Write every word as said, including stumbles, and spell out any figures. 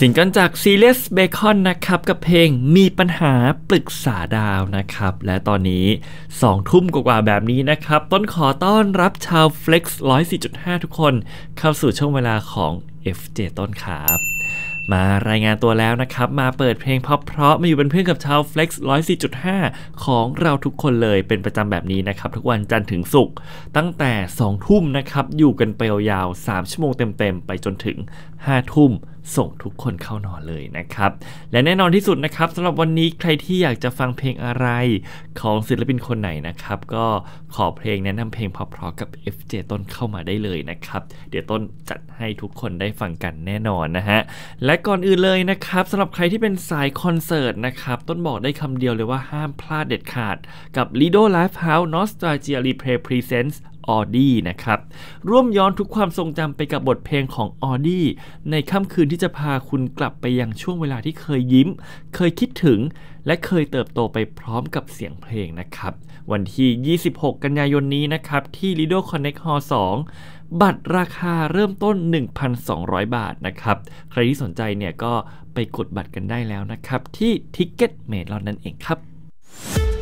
ซิงเกิลจาก Serious Bacon นะครับกับเพลงมีปัญหาปรึกษาดาวนะครับและตอนนี้สองทุ่มกว่าแบบนี้นะครับต้นขอต้อนรับชาว Flex หนึ่งร้อยสี่จุดห้า ทุกคนเข้าสู่ช่วงเวลาของ เอฟ เจ ต้นครับมารายงานตัวแล้วนะครับมาเปิดเพลงเพราะๆมาอยู่เป็นเพื่อนกับชาว Flex หนึ่งร้อยสี่จุดห้า ของเราทุกคนเลยเป็นประจำแบบนี้นะครับทุกวันจันทร์ถึงศุกร์ตั้งแต่สองทุ่มนะครับอยู่กันไปยาวๆสามชั่วโมงเต็มๆไปจนถึงห้าทุ่มส่งทุกคนเข้านอนเลยนะครับและแน่นอนที่สุดนะครับสำหรับวันนี้ใครที่อยากจะฟังเพลงอะไรของศิลปินคนไหนนะครับก็ขอเพลงแนะนำเพลงเพราะๆกับ เอฟ เจ ต้นเข้ามาได้เลยนะครับเดี๋ยวต้นจัดให้ทุกคนได้ฟังกันแน่นอนนะฮะและก่อนอื่นเลยนะครับสำหรับใครที่เป็นสายคอนเสิร์ตนะครับต้นบอกได้คำเดียวเลยว่าห้ามพลาดเด็ดขาดกับ Lido Live House Nostalgia Replay Presentsออดี้นะครับร่วมย้อนทุกความทรงจำไปกับบทเพลงของออดี้ในค่ำคืนที่จะพาคุณกลับไปยังช่วงเวลาที่เคยยิ้มเคยคิดถึงและเคยเติบโตไปพร้อมกับเสียงเพลงนะครับวันที่ยี่สิบหกกันยายนนี้นะครับที่ Lido Connect Hall สองบัตรราคาเริ่มต้น หนึ่งพันสองร้อย บาทนะครับใครที่สนใจเนี่ยก็ไปกดบัตรกันได้แล้วนะครับที่ Ticketmaster นั่นเองครับ